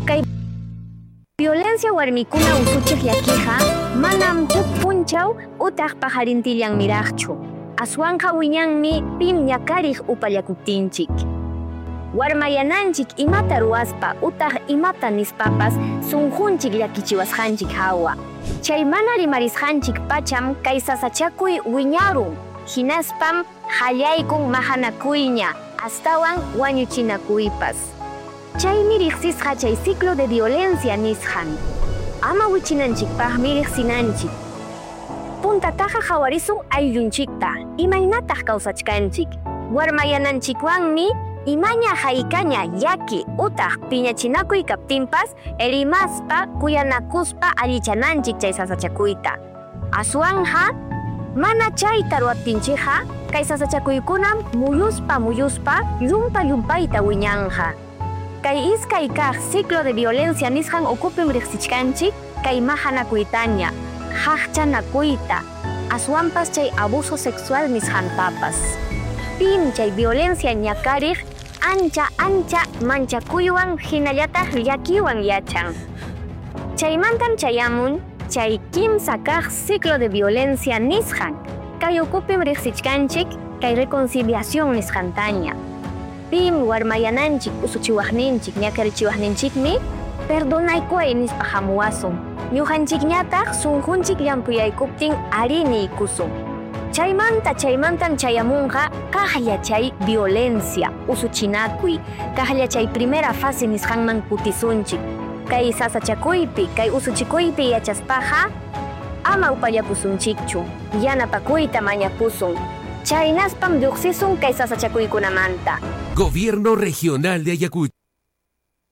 Kay violencia warmikuna usuchiq llakiqa manam huk punchaw utaq pajarintillan miraqchu. Aswanqa wiñanmi pim ñakariq upallakuptinchik. Warmayananchik imata ruwaspa utaq imata nispapas sunqunchik llakichiwasqanchik hawa. Chay mana rimarisqanchik pacham kay sasachakuy wiñarun. Hinaspam hallaykun mahanakuyña astawan wañuchinakuypas. Chaymi riqsisqa chay ciclo de violencia nisqan. Ama wichinanchikpaqmi riqsinanchik. Puntataqa hawarisun ayllunchikta, imaynataq kawsachkanchik. Warmayananchikwanmi imaña haykaña yaki utaq piñachinakuy kaptinpas rimaspa kuyanakuspa allichananchik chay sasachakuyta. Aswanja mana chayta ruwaptinchikqa kay sasachakuykunam muyuspa llumpa-llumpayta wiñanja. Kay iskay kaq ciclo de violencia nisqan ukupim riqsichkanchik kay mahanakuytaña, haqchanakuyta, aswanpas chay abuso sexual nisqantapas. Pim chay violencia ñakariq ancha manchakuywan hinallataq llakiwan yachan. Chaymantam chayamun chay kimsa kaq ciclo de violencia nisqan. Kay ukupim riqsichkanchik kay reconciliación nisqantaña. Pim warmayananchik usuchiwaqninchik ñakarichiwaqninchikmi perdonaykuay nispa hamuwasun. Ñuqanchikñataq sunqunchik llampuyaykuptin ari niykusun. Chaymantam chayamunqa kaqlla chay violencia usuchinakuy, kaqlla chay primera fase nisqanman kutisunchik. Kay sasachakuypi, kay usuchikuypi yachaspaqa ama upallapusunchikchu, yanapakuyta mañapusun. Chaynaspam lluqsisun kay sasachakuykunamanta. Gobierno Regional de Ayacucho.